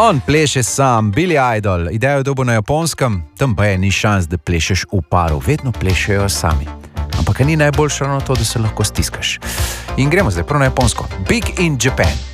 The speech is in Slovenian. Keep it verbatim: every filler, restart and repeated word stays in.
On pleše sam, Billy Idol, idejo dobo na Japonskem, tam pa je ni šans, da plešeš v paru, vedno plešejo sami. Ampak ni najboljše ravno to, da se lahko stiskaš. In gremo zdaj prav na Japonsko. Big in Japan.